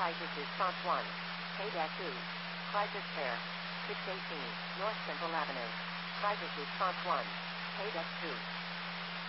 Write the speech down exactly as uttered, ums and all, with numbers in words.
Crisis Response one. K two. Crisis Care. six eighteen. North Central Avenue. Crisis Response one. K two.